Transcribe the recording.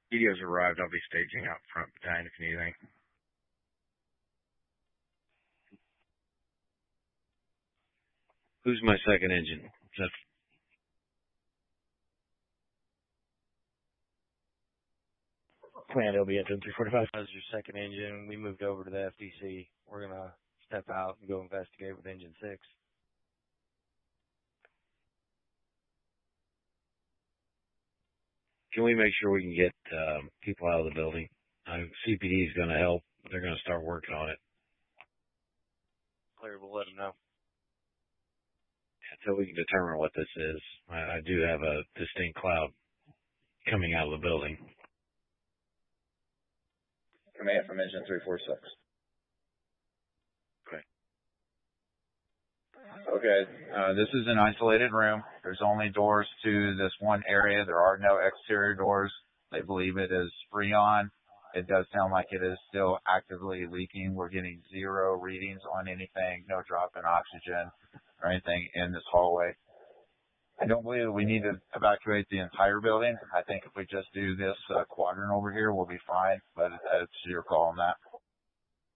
Videos arrived. I'll be staging out front behind if you need anything. Who's my second engine? That's Command LB engine 345. As your second engine, we moved over to the FDC. We're going to step out and go investigate with engine 6. Can we make sure we can get people out of the building? CPD is going to help. They're going to start working on it. Clear, we'll let them know. Until we can determine what this is. I do have a distinct cloud coming out of the building. Command from engine 346. Okay, this is an isolated room. There's only doors to this one area. There are no exterior doors. They believe it is Freon. It does sound like it is still actively leaking. We're getting 0 readings on anything, no drop in oxygen or anything in this hallway. I don't believe we need to evacuate the entire building. I think if we just do this quadrant over here, we'll be fine, but it's your call on that.